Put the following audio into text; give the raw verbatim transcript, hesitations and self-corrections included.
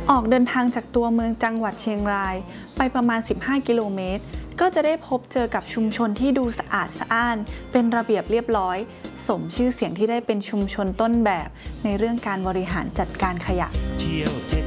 ออกเดินทางจากตัวเมืองจังหวัดเชียงรายไปประมาณสิบห้ากิโลเมตรก็จะได้พบเจอกับชุมชนที่ดูสะอาดสะอ้านเป็นระเบียบเรียบร้อยสมชื่อเสียงที่ได้เป็นชุมชนต้นแบบในเรื่องการบริหารจัดการขยะ